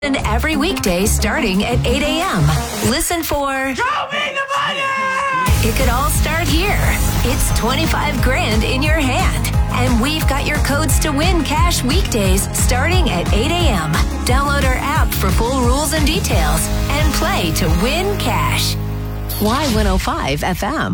And every weekday starting at 8 a.m. Listen for Show me the money! It Could All Start Here. It's 25 grand in your hand. And we've got your codes to win cash weekdays starting at 8 a.m. Download our app for full rules and details and play to win cash. Y105 FM.